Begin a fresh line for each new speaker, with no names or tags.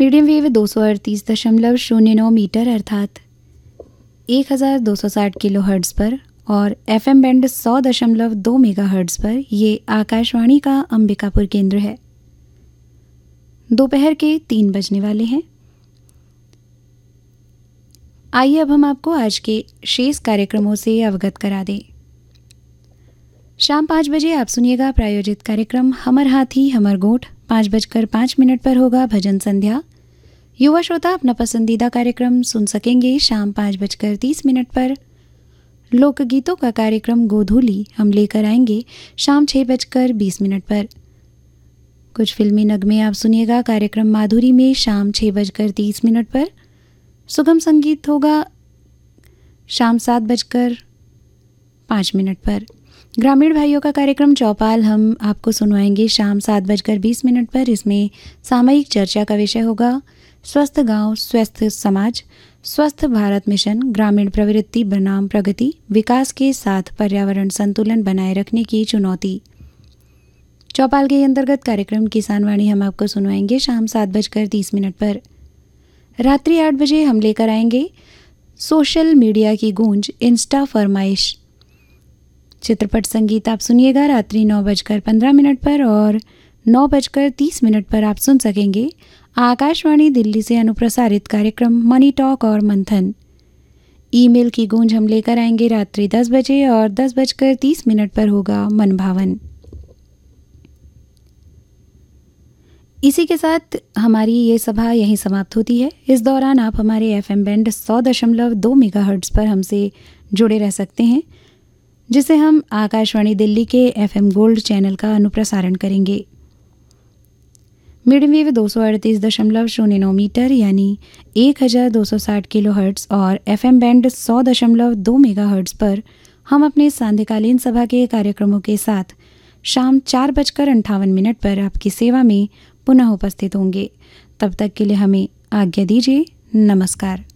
Medium wave 238.09 metre अर्थात 1260 kilo hertz पर और FM बैंड 100.2 मेगा हर्ट्ज़ पर ये आकाशवाणी का अंबिकापुर केंद्र है। दोपहर के 3 बजने वाले हैं। आइए अब हम आपको आज के शेष कार्यक्रमों से अवगत करा दें। शाम 5 बजे आप सुनिएगा प्रायोजित कार्यक्रम हमर हाथी हमर गोठ। 5:05 पर होगा भजन संध्या। युवा श्रोता अपना पसंदीदा कार्यक्रम सुन सकेंगे शाम 5:30 पर। लोकगीतों का कार्यक्रम गोधूली हम लेकर आएंगे शाम 6:20 पर। कुछ फिल्मी नगमे आप सुनिएगा कार्यक्रम माधुरी में शाम 6:30 पर। सुगम संगीत होगा शाम 7:05 पर। ग्रामीण भाइयों का कार्यक्रम चौपाल हम आपको सुनवाएंगे शाम 7:20 पर। इसमें सामयिक चर्चा का विषय होगा स्वस्थ गांव स्वस्थ समाज, स्वस्थ भारत मिशन, ग्रामीण प्रवृत्ति बनाम प्रगति, विकास के साथ पर्यावरण संतुलन बनाए रखने की चुनौती। चौपाल के अंतर्गत कार्यक्रम किसान वाणी हम आपको सुनवाएंगे शाम 7:30 पर। रात्रि 8 बजे हम लेकर आएंगे सोशल मीडिया की गूंज इंस्टा फरमाइश। चित्रपट संगीत आप सुनिएगा रात्रि 9:15 पर और 9:30 पर आप सुन सकेंगे आकाशवाणी दिल्ली से अनुप्रसारित कार्यक्रम मनी टॉक और मंथन। ईमेल की गूंज हम लेकर आएंगे रात्रि 10 बजे और 10:30 पर होगा मन भावन। इसी के साथ हमारी ये सभा यहीं समाप्त होती है। इस दौरान आप हमारे FM बैंड 100.2 मेगाहर्ट्ज़ पर हमसे जुड़े रह सकते हैं, जिसे हम आकाशवाणी दिल्ली के FM गोल्ड चैनल का अनुप्रसारण करेंगे। मीडियम वेव 238.09 मीटर यानी 1260 किलो हर्ट्ज़ और FM बैंड 100.2 मेगाहर्ट्ज़ पर हम अपने सांध्यकालीन सभा के कार्यक्रमों के साथ शाम 4:58 पर आपकी सेवा में पुनः उपस्थित होंगे। तब तक के लिए हमें आज्ञा दीजिए। नमस्कार।